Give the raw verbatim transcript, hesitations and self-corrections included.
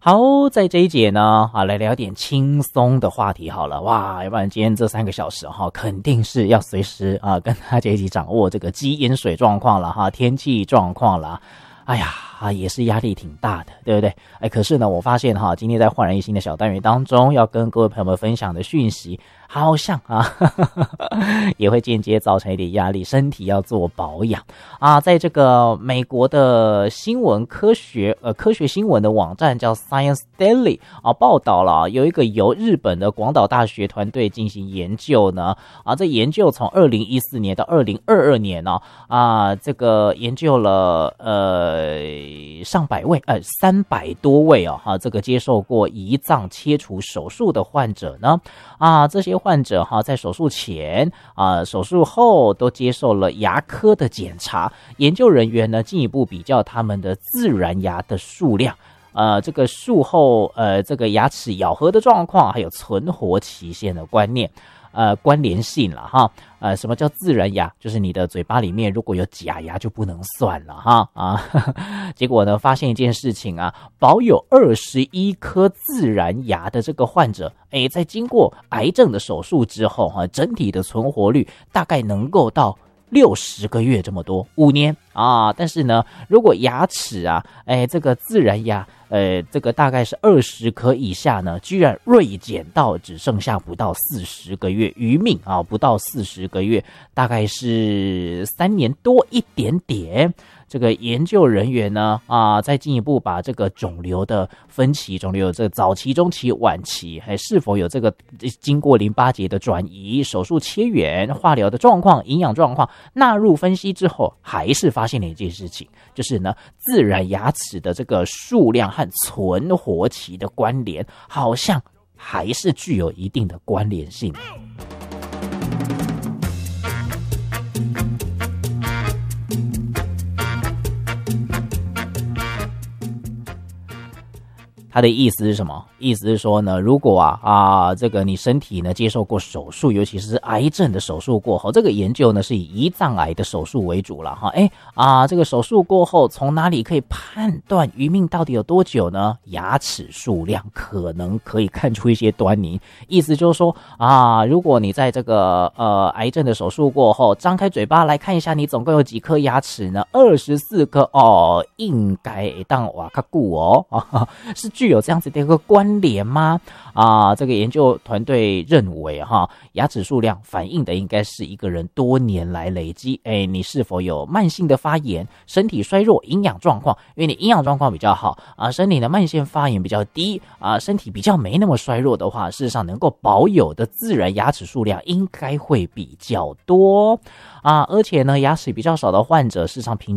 好，在这一节呢，啊，来聊点轻松的话题好了，哇，要不然今天这三个小时哈，肯定是要随时啊跟大家一起掌握这个基因水状况了哈，天气状况啦，哎呀。啊，也是压力挺大的，对不对？哎，可是呢，我发现哈，今天在焕然一新的小单元当中，要跟各位朋友们分享的讯息，好像啊，呵呵也会间接造成一点压力，身体要做保养啊。在这个美国的新闻科学呃科学新闻的网站叫 Science Daily 啊，报道了有一个由日本的广岛大学团队进行研究呢，啊，这研究从二零一四年到二零二二年呢，啊，这个研究了呃。上百位，呃，三百多位哦，哈，这个接受过胰脏切除手术的患者呢，啊，这些患者哈，在手术前啊，手术后都接受了牙科的检查。研究人员呢，进一步比较他们的自然牙的数量。呃，这个术后呃，这个牙齿咬合的状况，还有存活期限的观念。呃，关联性了哈，呃，什么叫自然牙？就是你的嘴巴里面如果有假牙就不能算了哈啊。呵呵结果呢，发现一件事情啊，保有二十一颗自然牙的这个患者，哎，在经过癌症的手术之后哈、啊，整体的存活率大概能够到六十个月这么多，五年啊。但是呢，如果牙齿啊，哎，这个自然牙，呃，这个大概是二十颗以下呢，居然锐减到只剩下不到四十个月，余命啊，不到四十个月，大概是三年多一点点。这个研究人员呢，啊，再进一步把这个肿瘤的分期，肿瘤有这个早期、中期、晚期，还是否有这个经过淋巴结的转移、手术切缘、化疗的状况、营养状况纳入分析之后，还是发现了一件事情，就是呢，自然牙齿的这个数量和存活期的关联，好像还是具有一定的关联性。他的意思是什么？意思是说呢，如果啊啊这个你身体呢接受过手术，尤其是癌症的手术过后，这个研究呢是以胰脏癌的手术为主了哈。哎啊，这个手术过后从哪里可以判断余命到底有多久呢？牙齿数量可能可以看出一些端倪。意思就是说啊，如果你在这个呃癌症的手术过后，张开嘴巴来看一下，你总共有几颗牙齿呢？二十四颗哦，应该当瓦卡固哦，啊、是具有这样子的一个关联吗？啊，这个研究团队认为哈，牙齿数量反映的应该是一个人多年来累积，哎，你是否有慢性的发炎、身体衰弱、营养状况？因为你营养状况比较好啊，身体的慢性发炎比较低啊，身体比较没那么衰弱的话，事实上能够保有的自然牙齿数量应该会比较多啊，而且呢，牙齿比较少的患者，事实上平